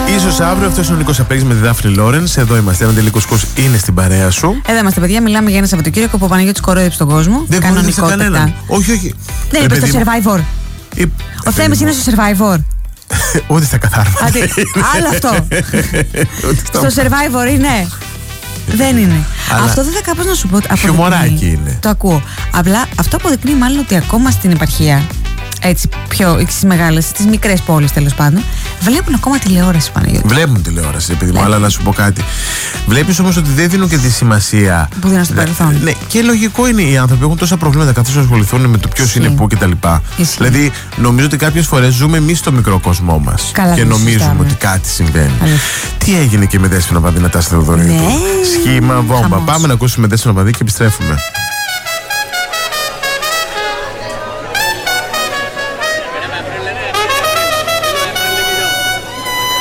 Ίσως αύριο. Αυτός είναι ο Νίκος Απέγης με τη Δάφνη Λόρενς. Εδώ είμαστε. Ένα τελικός κurs είναι στην παρέα σου. Εδώ είμαστε, παιδιά. Μιλάμε για ένα Σαββατοκύριακο που ο Παναγιώτης κορόιδεψε τον κόσμο. Δεν κανονικότητα. Κανέναν. Όχι. Δεν είπε στο Survivor. Ο Θέμης είναι στο Survivor. Ό,τι στα καθάρμα. Άλλο αυτό. Στο Survivor είναι. Δεν είναι. Αλλά αυτό δεν θα κάπως να σου πω. Χιουμοράκι είναι. Το ακούω. Απλά αυτό αποδεικνύει μάλλον ότι ακόμα στην επαρχία, έτσι πιο στις μεγάλες, στις μικρές πόλεις τέλος πάντων, βλέπουν ακόμα τηλεόραση, Παναγιώτη. Βλέπουν τηλεόραση, επειδή μου, αλλά να σου πω κάτι. Βλέπεις όμως ότι δεν δίνουν και τη σημασία που δίνουν στο παρελθόν. Ναι, και λογικό είναι, οι άνθρωποι έχουν τόσα προβλήματα καθώς ασχοληθούν με το ποιος είναι πού κτλ. Δηλαδή, νομίζω ότι κάποιες φορές ζούμε εμείς στο μικρό κόσμό μας. Και νομίζουμε ότι κάτι συμβαίνει. Τι έγινε και με Δέσποινα Παδί, Νατάσα Θεοδωρίδου? Σχήμα βόμβα. Πάμε να ακούσουμε Δέσποινα Παδί και επιστρέφουμε.